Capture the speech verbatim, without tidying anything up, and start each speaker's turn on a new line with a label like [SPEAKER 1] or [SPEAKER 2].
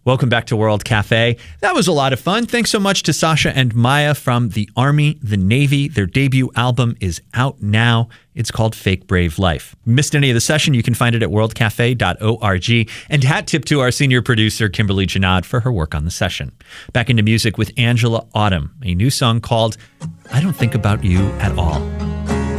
[SPEAKER 1] Welcome back to World Cafe. That was a lot of fun. Thanks so much to Sasha and Maya from the Army, the Navy. Their debut album is out now. It's called Fake Brave Life. Missed any of the session, you can find it at world cafe dot org. And hat tip to our senior producer, Kimberly Janad, for her work on the session. Back into music with Angela Autumn, a new song called I Don't Think About You at All.